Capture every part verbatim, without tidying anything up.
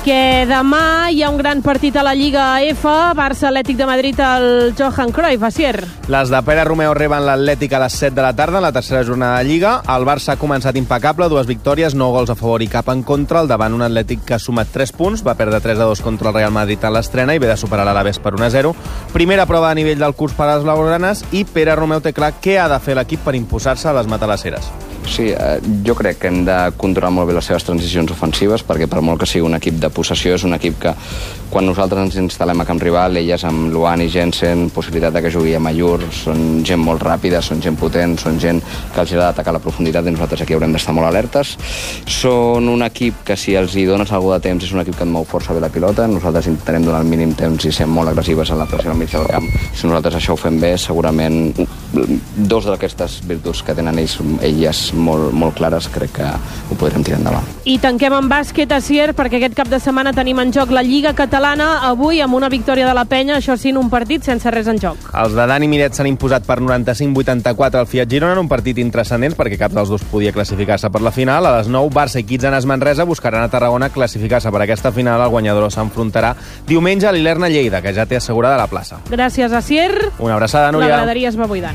Perquè demà hi ha un gran partit a la Lliga F, Barça Atlètic de Madrid al Johan Cruyff, Asier. Les de Pere Romeu reben l'Atlètic a les set de la tarda, en la tercera jornada de Lliga. El Barça ha començat impecable, dues victòries, nou gols a favor i cap en contra, al davant un Atlètic que ha sumat tres punts, va perdre tres a dos contra el Real Madrid a l'estrena i ve de superar l'Alavés per un a zero. Primera prova a nivell del curs per a les blaugranes i Pere Romeu té clar què ha de fer l'equip per imposar-se a les matalasseres. Sí, eh, jo crec que hem de controlar molt bé les seves transicions ofensives, perquè per molt que sigui un equip de possessió, és un equip que quan nosaltres ens instal·lem a camp rival, elles amb Luan i Jensen, possibilitat de que jugui a Mallur, són gent molt ràpida, són gent potent, són gent que els ha d'atacar la profunditat i nosaltres aquí haurem d'estar molt alertes. Són un equip que si els hi dones algú de temps és un equip que et mou força bé la pilota, nosaltres intentarem donar el mínim temps i ser molt agressives a la pressió al mig del camp. Si nosaltres això ho fem bé, segurament dos d'aquestes virtuts que tenen ells, elles molt, molt clares, crec que ho podrem tirar endavant. I tanquem amb bàsquet, Asier, perquè aquest cap de setmana tenim en joc la Lliga Catalana, avui amb una victòria de la Penya, això sí, en un partit sense res en joc. Els de Dani Miret s'han imposat per noranta-cinc a vuitanta-quatre al Fiat Girona, en un partit intranscendent perquè cap dels dos podia classificar-se per la final. A les nou, Barça i Quitzanas Manresa buscaran a Tarragona classificar-se per aquesta final. El guanyador s'enfrontarà diumenge a l'Ilerna Lleida, que ja té assegurada la plaça. Gràcies, Asier. Una abraçada, Núria. La graderia es va buidant.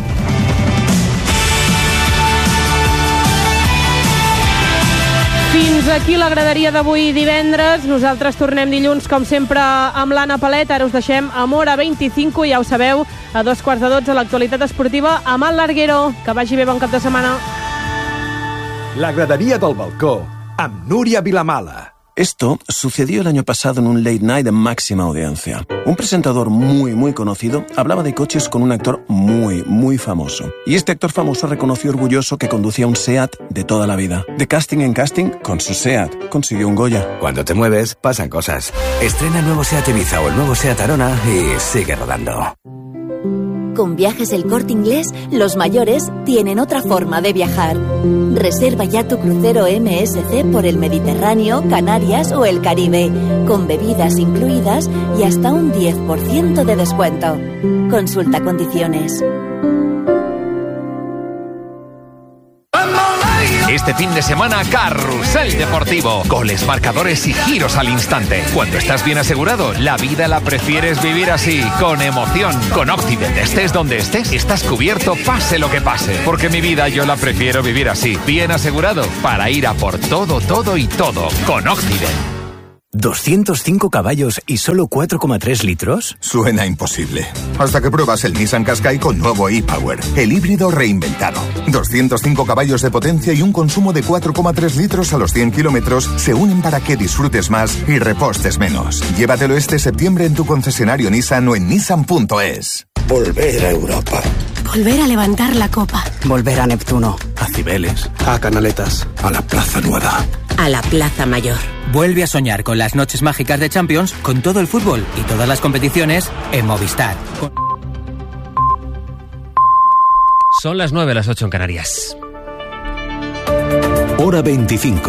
Fins aquí la graderia d'avui divendres. Nosaltres tornem dilluns, com sempre, amb l'Anna Palet. Ara us deixem amb Hora vint-i-cinc, ja ho sabeu, a dos quarts de dotze, l'actualitat esportiva amb el Larguero. Que vagi bé, bon cap de setmana. La gradería del balcó, amb Núria Vilamala. Esto sucedió el año pasado en un late night de máxima audiencia. Un presentador muy, muy conocido hablaba de coches con un actor muy, muy famoso. Y este actor famoso reconoció orgulloso que conducía un SEAT de toda la vida. De casting en casting, con su SEAT, consiguió un Goya. Cuando te mueves, pasan cosas. Estrena el nuevo SEAT Ibiza o el nuevo SEAT Arona y sigue rodando. Con Viajes El Corte Inglés, los mayores tienen otra forma de viajar. Reserva ya tu crucero M S C por el Mediterráneo, Canarias o el Caribe, con bebidas incluidas y hasta un diez por ciento de descuento. Consulta condiciones. Este fin de semana, Carrusel Deportivo. Goles, marcadores y giros al instante. Cuando estás bien asegurado, la vida la prefieres vivir así, con emoción. Con Occident, estés donde estés, estás cubierto pase lo que pase. Porque mi vida yo la prefiero vivir así, bien asegurado, para ir a por todo, todo y todo. Con Occident. ¿doscientos cinco caballos y solo cuatro coma tres litros? Suena imposible. Hasta que pruebas el Nissan Qashqai con nuevo e-Power, el híbrido reinventado. doscientos cinco caballos de potencia y un consumo de cuatro coma tres litros a los cien kilómetros se unen para que disfrutes más y repostes menos. Llévatelo este septiembre en tu concesionario Nissan o en nissan punto es. Volver a Europa. Volver a levantar la copa. Volver a Neptuno. A Cibeles. A Canaletas. A la Plaza Nueva. A la Plaza Mayor. Vuelve a soñar con las noches mágicas de Champions, con todo el fútbol y todas las competiciones en Movistar. Son las nueve, las ocho en Canarias. Hora veinticinco.